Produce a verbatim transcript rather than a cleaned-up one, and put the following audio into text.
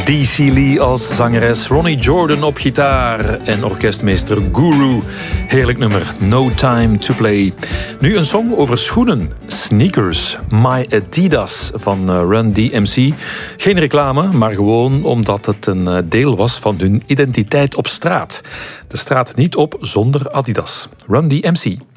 D C Lee als zangeres, Ronnie Jordan op gitaar en orkestmeester Guru. Heerlijk nummer, No Time to Play. Nu een song over schoenen, sneakers, My Adidas van Run D M C. Geen reclame, maar gewoon omdat het een deel was van hun identiteit op straat. De straat niet op zonder Adidas. Run D M C.